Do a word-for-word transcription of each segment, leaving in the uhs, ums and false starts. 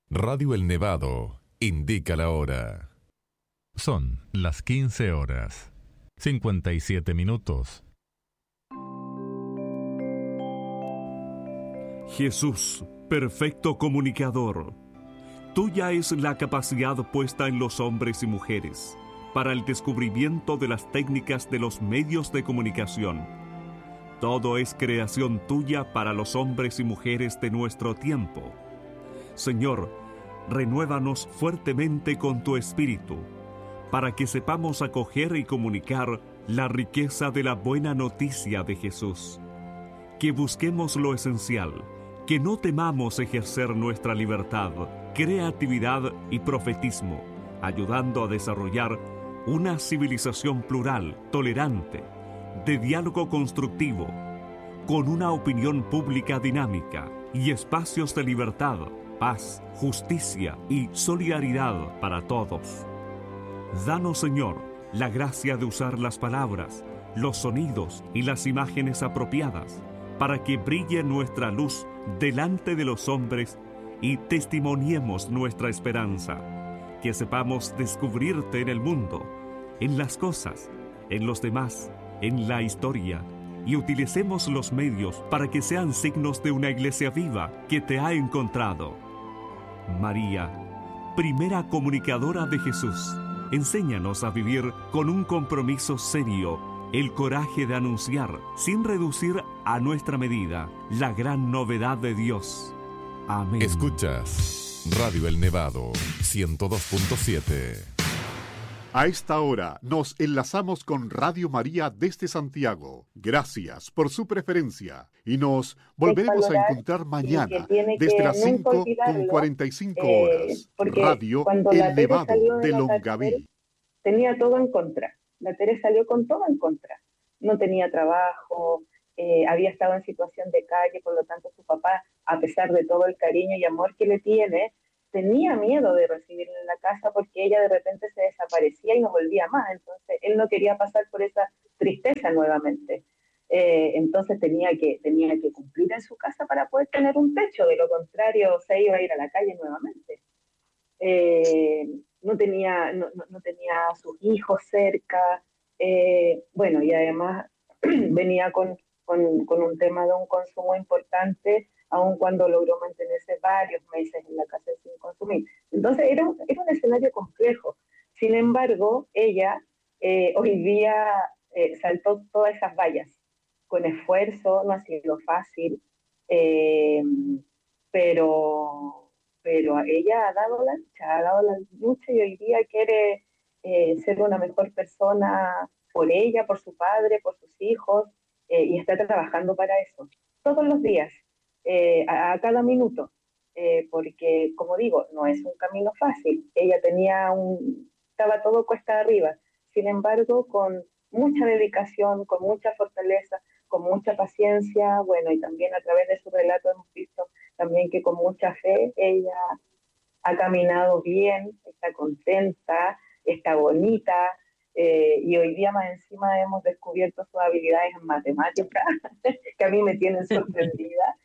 Radio El Nevado indica la hora. Son las quince horas, cincuenta y siete minutos. Jesús, perfecto comunicador, tuya es la capacidad puesta en los hombres y mujeres para el descubrimiento de las técnicas de los medios de comunicación. Todo es creación tuya para los hombres y mujeres de nuestro tiempo. Señor, renuévanos fuertemente con tu espíritu, para que sepamos acoger y comunicar la riqueza de la buena noticia de Jesús. Que busquemos lo esencial, que no temamos ejercer nuestra libertad, creatividad y profetismo, ayudando a desarrollar una civilización plural, tolerante, de diálogo constructivo, con una opinión pública dinámica y espacios de libertad, paz, justicia y solidaridad para todos. Danos, Señor, la gracia de usar las palabras, los sonidos y las imágenes apropiadas para que brille nuestra luz delante de los hombres y testimoniemos nuestra esperanza. Que sepamos descubrirte en el mundo, en las cosas, en los demás, en la historia, y utilicemos los medios para que sean signos de una iglesia viva que te ha encontrado. María, primera comunicadora de Jesús, enséñanos a vivir con un compromiso serio, el coraje de anunciar, sin reducir a nuestra medida, la gran novedad de Dios. Amén. Escuchas Radio El Nevado, ciento dos punto siete. A esta hora nos enlazamos con Radio María desde Santiago. Gracias por su preferencia y nos volveremos a encontrar mañana desde las cinco con cuarenta y cinco horas. Radio El Nevado de Longaví. Tenía todo en contra. La Tere salió con todo en contra. No tenía trabajo, eh, había estado en situación de calle, por lo tanto su papá, a pesar de todo el cariño y amor que le tiene, tenía miedo de recibirla en la casa porque ella de repente se desaparecía y no volvía más. Entonces él no quería pasar por esa tristeza nuevamente. Eh, entonces tenía que, tenía que cumplir en su casa para poder tener un techo, de lo contrario se iba a ir a la calle nuevamente. Eh, no tenía, no, no tenía a sus hijos cerca, eh, bueno, y además venía con, con, con un tema de un consumo importante, aun cuando logró mantenerse varios meses en la casa sin consumir. Entonces era un, era un escenario complejo. Sin embargo, ella eh, hoy día eh, saltó todas esas vallas con esfuerzo, no ha sido fácil, eh, pero... pero ella ha dado la lucha, ha dado la lucha y hoy día quiere eh, ser una mejor persona por ella, por su padre, por sus hijos, eh, y está trabajando para eso, todos los días, eh, a, a cada minuto, eh, porque, como digo, no es un camino fácil. Ella tenía un, estaba todo cuesta arriba, sin embargo, con mucha dedicación, con mucha fortaleza, con mucha paciencia, bueno, y también a través de su relato hemos visto también que con mucha fe ella ha caminado bien, está contenta, está bonita, eh, y hoy día más encima hemos descubierto sus habilidades en matemáticas, que a mí me tienen sorprendida.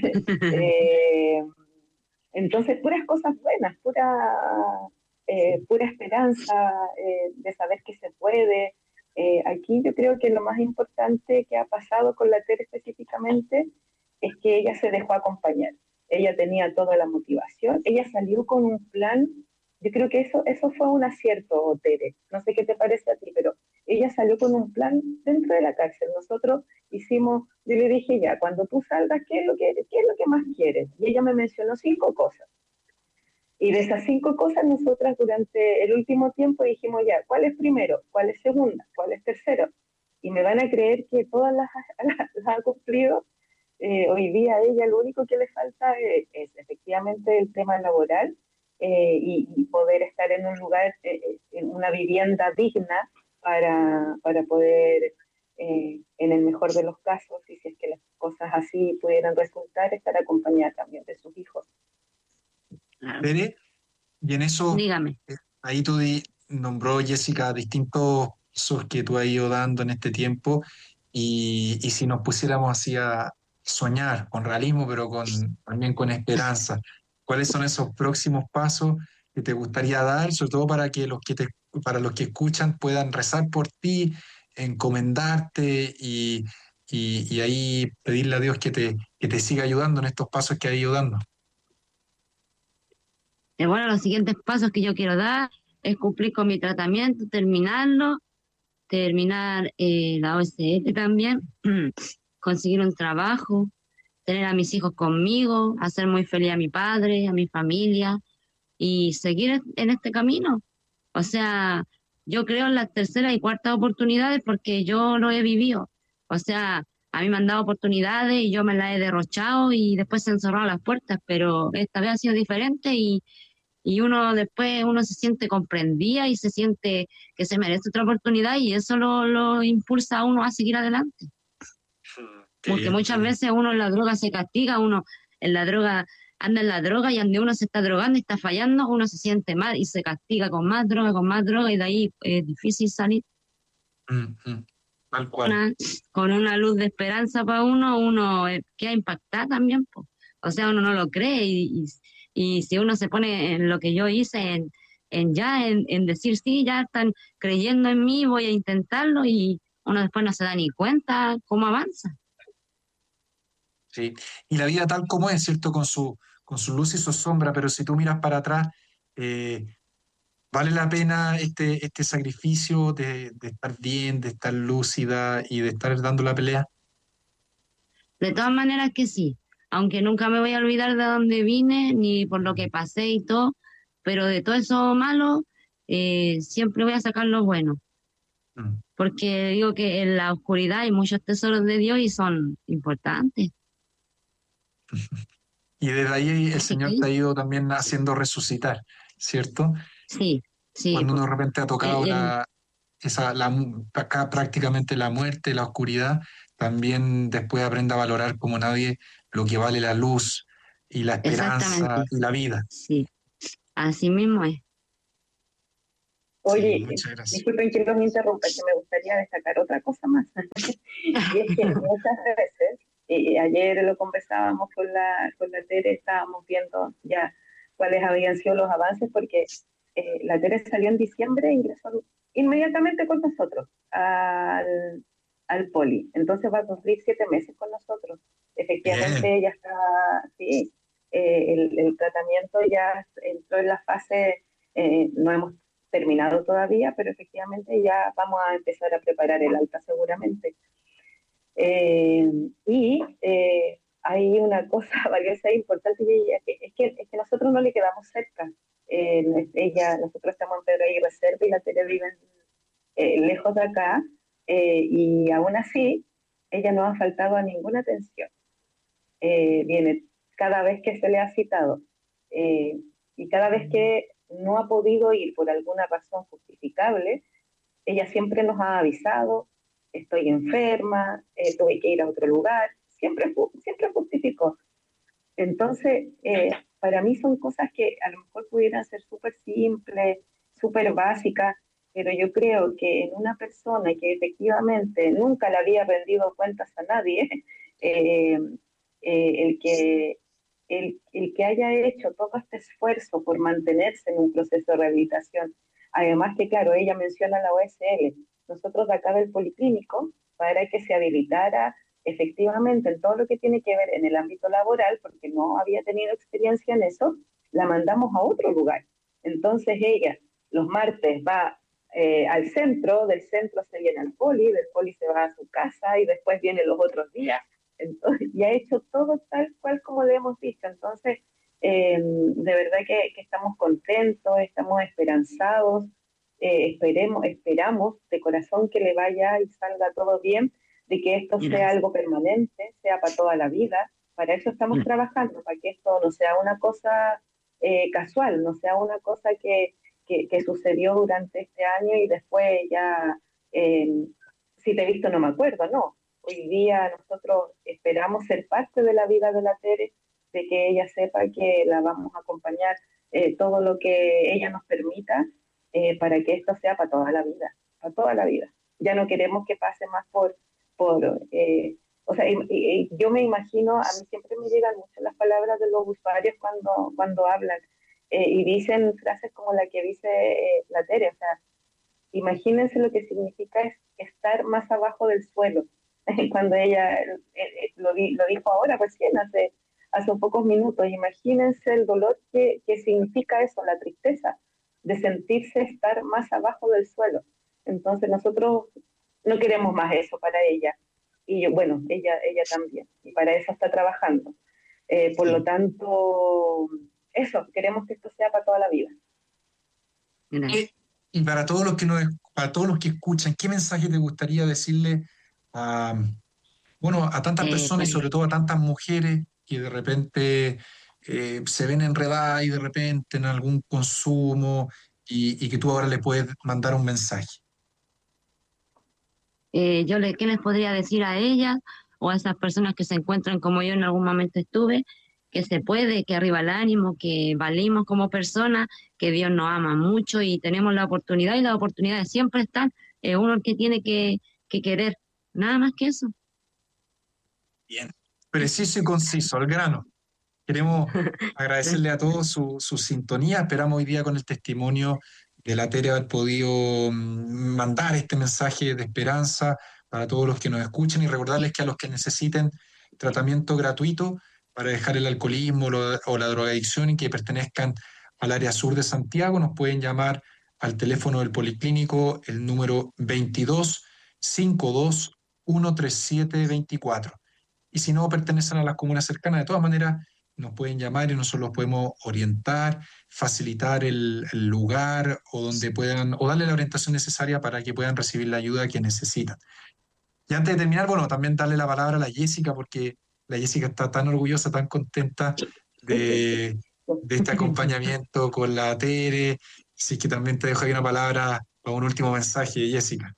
eh, entonces, puras cosas buenas, pura, eh, pura esperanza eh, de saber que se puede. Eh, aquí yo creo que lo más importante que ha pasado con la Tere específicamente es que ella se dejó acompañar. Ella tenía toda la motivación, ella salió con un plan. Yo creo que eso, eso fue un acierto, Tere. No sé qué te parece a ti, pero ella salió con un plan dentro de la cárcel. Nosotros hicimos, yo le dije ya, cuando tú salgas, ¿qué es lo que, qué es lo que más quieres? Y ella me mencionó cinco cosas. Y de esas cinco cosas, nosotras durante el último tiempo dijimos ya, ¿cuál es primero? ¿Cuál es segunda? ¿Cuál es tercero? Y me van a creer que todas las, las, las ha cumplido. Eh, hoy día a ella lo único que le falta es, es efectivamente el tema laboral, eh, y, y poder estar en un lugar, eh, en una vivienda digna para, para poder, eh, en el mejor de los casos, y si es que las cosas así pudieran resultar, estar acompañada también de sus hijos. Tere, y en eso, Dígame. eh, ahí tú di- nombró Jessica distintos pasos que tú has ido dando en este tiempo, y, y si nos pusiéramos así a soñar con realismo, pero con, también con esperanza, ¿Cuáles son esos próximos pasos que te gustaría dar, sobre todo para que los que te, para los que escuchan puedan rezar por ti, encomendarte y, y, y ahí pedirle a Dios que te, que te siga ayudando en estos pasos que ha ido dando? Eh, bueno, los siguientes pasos que yo quiero dar es cumplir con mi tratamiento, terminarlo, terminar eh, la O S L también, conseguir un trabajo, tener a mis hijos conmigo, hacer muy feliz a mi padre, a mi familia y seguir en este camino. O sea, yo creo en las terceras y cuartas oportunidades porque yo lo he vivido. O sea, a mí me han dado oportunidades y yo me las he derrochado y después se han cerrado las puertas, pero esta vez ha sido diferente y, y uno después uno se siente comprendida y se siente que se merece otra oportunidad y eso lo, lo impulsa a uno a seguir adelante. Porque muchas veces uno en la droga se castiga, uno en la droga anda en la droga y donde uno se está drogando y está fallando, uno se siente mal y se castiga con más droga, con más droga y de ahí es difícil salir. Mm-hmm. Tal cual. Una, con una luz de esperanza para uno, uno queda impactado también, po. O sea, uno no lo cree y, y, y si uno se pone en lo que yo hice, en, en ya, en, en decir sí, ya están creyendo en mí, voy a intentarlo y uno después no se da ni cuenta cómo avanza. Sí, y la vida tal como es, ¿cierto? Con su, con su luz y su sombra, pero si tú miras para atrás, eh, ¿vale la pena este, este sacrificio de, de estar bien, de estar lúcida y de estar dando la pelea? De todas maneras que sí, aunque nunca me voy a olvidar de dónde vine, ni por lo que pasé y todo, pero de todo eso malo, eh, siempre voy a sacar lo bueno. Mm. Porque digo que en la oscuridad hay muchos tesoros de Dios y son importantes. Y desde ahí el Señor te ha ido también haciendo resucitar, ¿cierto? Sí, sí. Cuando uno de repente ha tocado el, la, esa, la, acá prácticamente la muerte, la oscuridad, también después aprende a valorar como nadie lo que vale la luz y la esperanza y la vida. Sí, así mismo es. Oye, sí, disculpen que los interrumpa, que me gustaría destacar otra cosa más. Y es que muchas veces, y ayer lo conversábamos con la, con la Tere, estábamos viendo ya cuáles habían sido los avances, porque eh, la Tere salió en diciembre e ingresó inmediatamente con nosotros al, al poli. Entonces va a cumplir siete meses con nosotros. Efectivamente, Bien. ella está, sí, eh, el, el tratamiento ya entró en la fase, eh, no hemos terminado todavía, pero efectivamente ya vamos a empezar a preparar el alta seguramente. Eh, y eh, hay una cosa valiosa e importante, que, es, que, es que nosotros no le quedamos cerca. Eh, ella, nosotros estamos en Pedro Aguirre Reserva y la Tere vive eh, lejos de acá, eh, y aún así ella no ha faltado a ninguna atención. Eh, viene cada vez que se le ha citado, eh, y cada vez que no ha podido ir por alguna razón justificable, ella siempre nos ha avisado: estoy enferma, eh, tuve que ir a otro lugar, siempre, siempre justificó. Entonces, eh, para mí son cosas que a lo mejor pudieran ser súper simples, súper básicas, pero yo creo que en una persona que efectivamente nunca le había rendido cuentas a nadie, eh, eh, el que El, el que haya hecho todo este esfuerzo por mantenerse en un proceso de rehabilitación, además que, claro, ella menciona la O S L, nosotros de acá del Policlínico, para que se habilitara efectivamente en todo lo que tiene que ver en el ámbito laboral, porque no había tenido experiencia en eso, la mandamos a otro lugar. Entonces ella los martes va eh, al centro, del centro se viene al poli, del poli se va a su casa y después viene los otros días. Entonces, y ha hecho todo tal cual como le hemos dicho. Entonces, eh, de verdad que, que estamos contentos, estamos esperanzados, eh, esperemos, esperamos de corazón que le vaya y salga todo bien, de que esto Gracias. sea algo permanente, sea para toda la vida. Para eso estamos mm. trabajando, para que esto no sea una cosa eh, casual, no sea una cosa que, que, que sucedió durante este año y después ya, eh, si te he visto no me acuerdo, no. Hoy día nosotros esperamos ser parte de la vida de la Tere, de que ella sepa que la vamos a acompañar eh, todo lo que ella nos permita, eh, para que esto sea para toda la vida, para toda la vida. Ya no queremos que pase más por, por, eh, O sea, y, y, yo me imagino, a mí siempre me llegan mucho las palabras de los usuarios cuando, cuando hablan, eh, y dicen frases como la que dice eh, la Tere, o sea, imagínense lo que significa es estar más abajo del suelo. Cuando ella eh, eh, lo, di, lo dijo ahora recién, hace, hace pocos minutos, imagínense el dolor que, que significa eso, la tristeza, de sentirse estar más abajo del suelo. Entonces nosotros no queremos más eso para ella. Y yo, bueno, ella, ella también, y para eso está trabajando. Eh, por sí. lo tanto, eso, queremos que esto sea para toda la vida. Y, y para todos los que nos, para todos los que escuchan, ¿qué mensaje te gustaría decirle a, bueno, a tantas eh, personas, pues, y sobre todo a tantas mujeres que de repente eh, se ven enredadas y de repente en algún consumo y, y que tú ahora le puedes mandar un mensaje? Eh, yo le, ¿qué les podría decir a ellas o a esas personas que se encuentran como yo en algún momento estuve? Que se puede, que arriba el ánimo, que valimos como personas, que Dios nos ama mucho y tenemos la oportunidad, y las oportunidades siempre están. Es uno el que tiene que, que querer, nada más que eso. Bien, preciso y conciso, al grano. Queremos agradecerle a todos su, su sintonía. Esperamos hoy día con el testimonio de la Tere haber podido mandar este mensaje de esperanza para todos los que nos escuchen, y recordarles que a los que necesiten tratamiento gratuito para dejar el alcoholismo o la drogadicción y que pertenezcan al área sur de Santiago, nos pueden llamar al teléfono del Policlínico, el número veintidós cincuenta y dos ciento treinta y siete veinticuatro. Y si no pertenecen a las comunas cercanas, de todas maneras, nos pueden llamar y nosotros los podemos orientar, facilitar el, el lugar o donde puedan, o darle la orientación necesaria para que puedan recibir la ayuda que necesitan. Y antes de terminar, bueno, también darle la palabra a la Jessica, porque la Jessica está tan orgullosa, tan contenta de, de este acompañamiento con la Tere. Así que también te dejo ahí una palabra para un último mensaje, Jessica.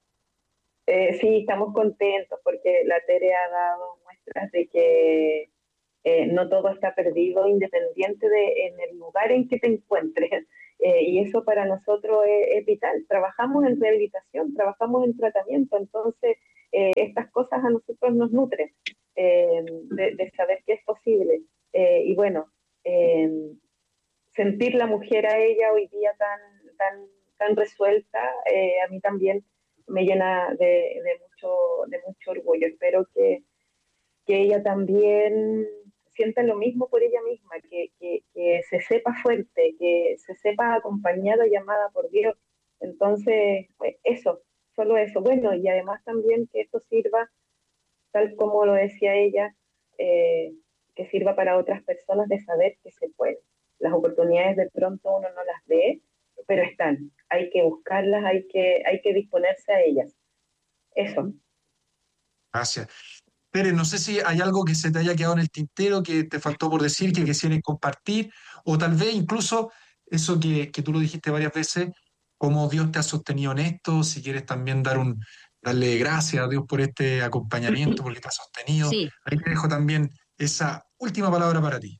Eh, sí, estamos contentos porque la Tere ha dado muestras de que Eh, no todo está perdido, independiente de en el lugar en que te encuentres. Eh, y eso para nosotros es, es vital. Trabajamos en rehabilitación, trabajamos en tratamiento, entonces eh, estas cosas a nosotros nos nutren, eh, de, de saber que es posible. Eh, y bueno, eh, sentir la mujer a ella hoy día tan, tan, tan resuelta, eh, a mí también me llena de, de, mucho, de mucho orgullo. Espero que, que ella también sienta lo mismo por ella misma, que, que, que se sepa fuerte, que se sepa acompañada y amada por Dios. Entonces, pues eso, solo eso. Bueno, y además también que esto sirva, tal como lo decía ella, eh, que sirva para otras personas de saber que se puede. Las oportunidades de pronto uno no las ve, pero están. Hay que buscarlas, hay que, hay que disponerse a ellas. Eso. Gracias. Tere, no sé si hay algo que se te haya quedado en el tintero, que te faltó por decir, que quisieras compartir, o tal vez incluso eso que, que tú lo dijiste varias veces, cómo Dios te ha sostenido en esto, si quieres también dar un, darle gracias a Dios por este acompañamiento, porque te ha sostenido. Sí. Ahí te dejo también esa última palabra para ti.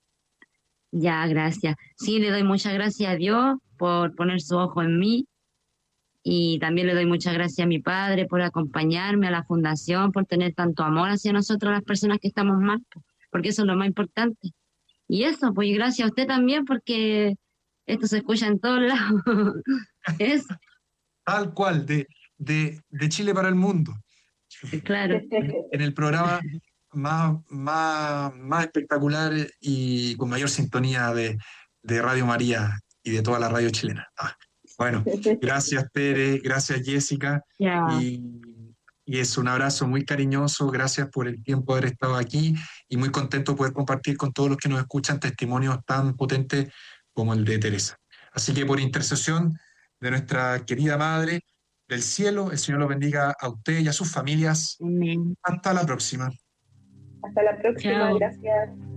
Ya, gracias. Sí, le doy muchas gracias a Dios por poner su ojo en mí. Y también le doy muchas gracias a mi padre por acompañarme, a la fundación, por tener tanto amor hacia nosotros, las personas que estamos mal, porque eso es lo más importante. Y eso, pues gracias a usted también, porque esto se escucha en todos lados. Es... Tal cual, de, de, de Chile para el mundo. Claro. En, en el programa más, más, más espectacular y con mayor sintonía de, de Radio María y de toda la radio chilena. Ah. Bueno, gracias Tere, gracias Jessica, yeah. y, y es un abrazo muy cariñoso, gracias por el tiempo de haber estado aquí y muy contento de poder compartir con todos los que nos escuchan testimonios tan potentes como el de Teresa. Así que por intercesión de nuestra querida Madre del Cielo, el Señor los bendiga a usted y a sus familias. Amén. Hasta la próxima. Hasta la próxima, Chao. Gracias.